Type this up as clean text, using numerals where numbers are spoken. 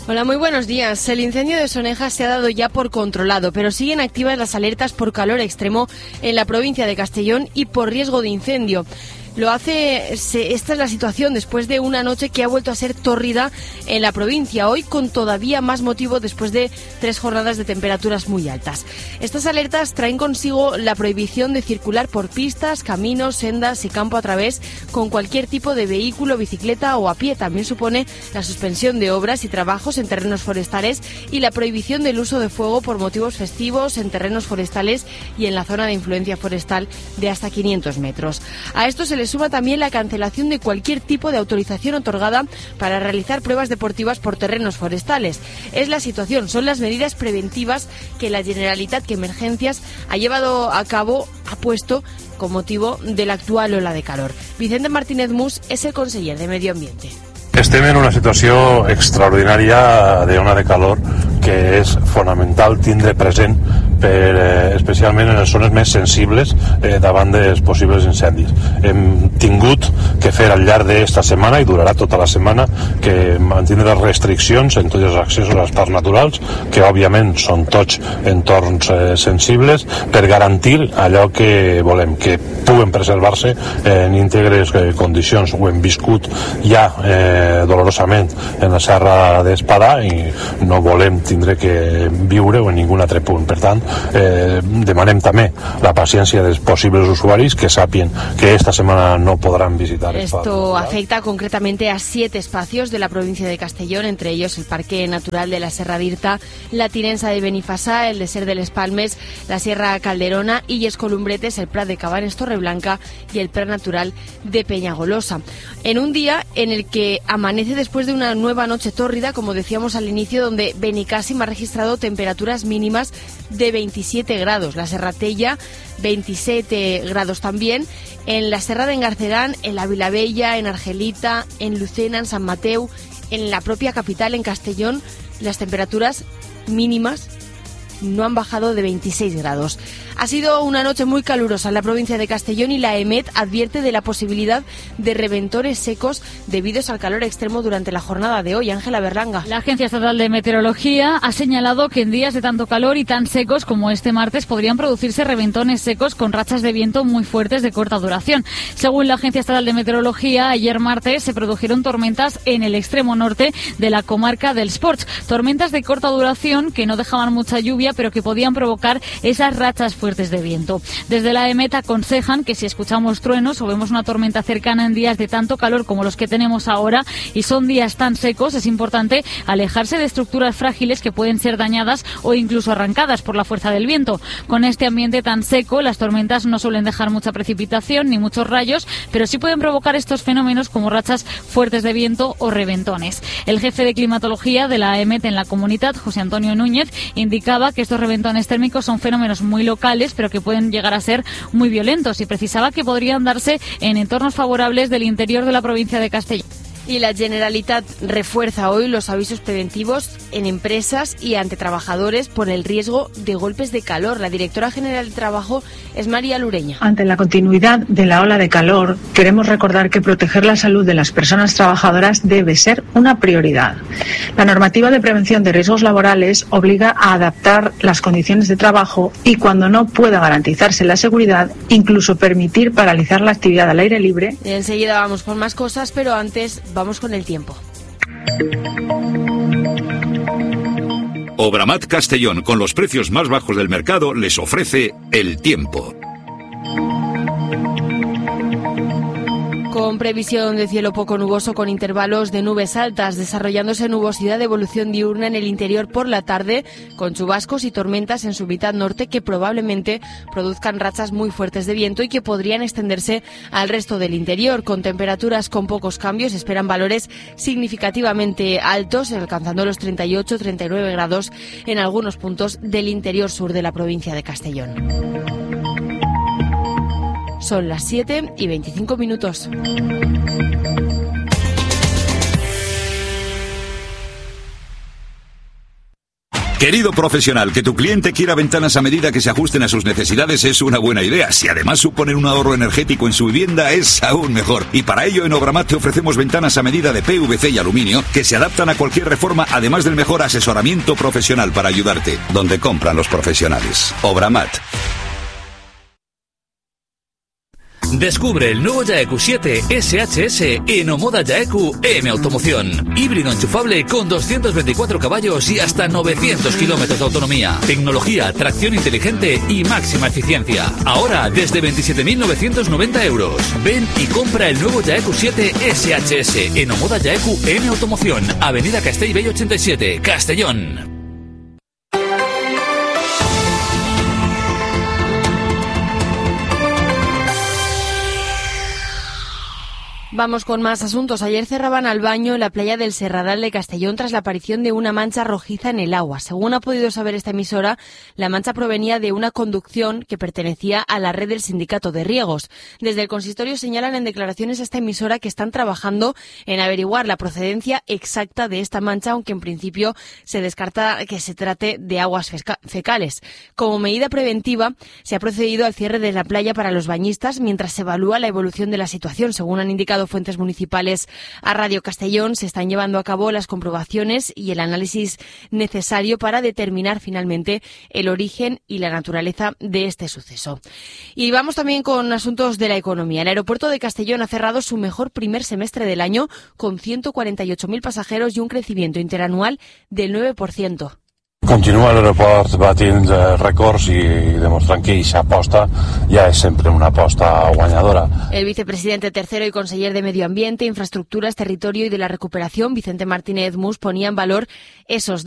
Hola, muy buenos días. El incendio de Soneja se ha dado ya por controlado, pero siguen activas las alertas por calor extremo en la provincia de Castellón y por riesgo de incendio. Esta es la situación después de una noche que ha vuelto a ser tórrida en la provincia, hoy con todavía más motivo después de 3 jornadas de temperaturas muy altas. Estas alertas traen consigo la prohibición de circular por pistas, caminos, sendas y campo a través con cualquier tipo de vehículo, bicicleta o a pie. También supone la suspensión de obras y trabajos en terrenos forestales y la prohibición del uso de fuego por motivos festivos en terrenos forestales y en la zona de influencia forestal de hasta 500 metros. A esto se le suma también la cancelación de cualquier tipo de autorización otorgada para realizar pruebas deportivas por terrenos forestales. Es la situación, son las medidas preventivas que la Generalitat, que Emergencias ha puesto con motivo de la actual ola de calor. Vicente Martínez Mus és el conseller de Medio Ambiente. Estem en una situació extraordinària d'ona de calor que és fonamental tindre present especialment en les zones més sensibles davant dels possibles incendis. Hem tingut que fer al llarg d'esta setmana, i durarà tota la setmana, que mantindre restriccions en tots els accessos als parcs naturals, que òbviament són tots entorns sensibles, per garantir allò que volem, que puguen preservar-se en íntegres condicions. Ho hem viscut ja dolorosament en la Serra d'Espadà i no volem tindre que viure-ho en ningun altre punt. Per tant, demanem també la paciència dels possibles usuaris que sàpien que esta semana no podrán visitar. Esto afecta concretamente a 7 espacios de la provincia de Castellón, entre ellos el Parque Natural de la Serra d'Irta, la Tinensa de Benifassà, el Desert de les Palmes, la Sierra Calderona, Illes Columbretes, el Prat de Cabanes, Torreblanca y el Prat Natural de Peñagolosa. En un día en el que amanece después de una nueva noche tórrida, como decíamos al inicio, donde Benicàssim ha registrado temperaturas mínimas de 27 grados, la Serratella 27 grados también, en la Serra d'Engarcerán, en la Vilavella, en Argelita, en Lucena, en San Mateu, en la propia capital, en Castellón, las temperaturas mínimas no han bajado de 26 grados. Ha sido una noche muy calurosa en la provincia de Castellón y la EMET advierte de la posibilidad de reventones secos debidos al calor extremo durante la jornada de hoy. Ángela Berlanga. La Agencia Estatal de Meteorología ha señalado que en días de tanto calor y tan secos como este martes podrían producirse reventones secos con rachas de viento muy fuertes de corta duración. Según la Agencia Estatal de Meteorología, ayer martes se produjeron tormentas en el extremo norte de la comarca del Sports. Tormentas de corta duración que no dejaban mucha lluvia, pero que podían provocar esas rachas fuertes de viento. Desde la EMET aconsejan que si escuchamos truenos o vemos una tormenta cercana en días de tanto calor como los que tenemos ahora y son días tan secos, es importante alejarse de estructuras frágiles que pueden ser dañadas o incluso arrancadas por la fuerza del viento. Con este ambiente tan seco, las tormentas no suelen dejar mucha precipitación ni muchos rayos, pero sí pueden provocar estos fenómenos como rachas fuertes de viento o reventones. El jefe de climatología de la EMET en la comunidad, José Antonio Núñez, indicaba que estos reventones térmicos son fenómenos muy locales, pero que pueden llegar a ser muy violentos, y precisaba que podrían darse en entornos favorables del interior de la provincia de Castellón. Y la Generalitat refuerza hoy los avisos preventivos en empresas y ante trabajadores por el riesgo de golpes de calor. La directora general de Trabajo es María Lureña. Ante la continuidad de la ola de calor, queremos recordar que proteger la salud de las personas trabajadoras debe ser una prioridad. La normativa de prevención de riesgos laborales obliga a adaptar las condiciones de trabajo y, cuando no pueda garantizarse la seguridad, incluso permitir paralizar la actividad al aire libre. Y enseguida vamos con más cosas, pero antes vamos con el tiempo. Obramat Castellón, con los precios más bajos del mercado, les ofrece el tiempo. Con previsión de cielo poco nuboso con intervalos de nubes altas, desarrollándose nubosidad de evolución diurna en el interior por la tarde, con chubascos y tormentas en su mitad norte que probablemente produzcan rachas muy fuertes de viento y que podrían extenderse al resto del interior. Con temperaturas con pocos cambios, esperan valores significativamente altos, alcanzando los 38-39 grados en algunos puntos del interior sur de la provincia de Castellón. Son las 7:25. Querido profesional, que tu cliente quiera ventanas a medida que se ajusten a sus necesidades es una buena idea. Si además suponen un ahorro energético en su vivienda, es aún mejor. Y para ello en Obramat te ofrecemos ventanas a medida de PVC y aluminio que se adaptan a cualquier reforma, además del mejor asesoramiento profesional para ayudarte. Donde compran los profesionales. Obramat. Descubre el nuevo Jaeku 7 SHS en Omoda Jaeku M Automoción. Híbrido enchufable con 224 caballos y hasta 900 kilómetros de autonomía. Tecnología, tracción inteligente y máxima eficiencia. Ahora desde 27.990 euros. Ven y compra el nuevo Jaeku 7 SHS en Omoda Jaeku M Automoción. Avenida Castellbell 87, Castellón. Vamos con más asuntos. Ayer cerraban al baño en la playa del Serradal de Castellón tras la aparición de una mancha rojiza en el agua. Según ha podido saber esta emisora, la mancha provenía de una conducción que pertenecía a la red del Sindicato de Riegos. Desde el consistorio señalan en declaraciones a esta emisora que están trabajando en averiguar la procedencia exacta de esta mancha, aunque en principio se descarta que se trate de aguas fecales. Como medida preventiva, se ha procedido al cierre de la playa para los bañistas mientras se evalúa la evolución de la situación. Según han indicado fuentes municipales a Radio Castellón, se están llevando a cabo las comprobaciones y el análisis necesario para determinar finalmente el origen y la naturaleza de este suceso. Y vamos también con asuntos de la economía. El aeropuerto de Castellón ha cerrado su mejor primer semestre del año con 148.000 pasajeros y un crecimiento interanual del 9%. Continua l'aeroport batint rècords i demostrant que aquesta aposta ja és sempre una aposta guanyadora. El vicepresidente tercero y conseller de Medio Ambiente, Infraestructuras, Territorio y de la Recuperación, Vicente Martínez Mus, ponía en valor esos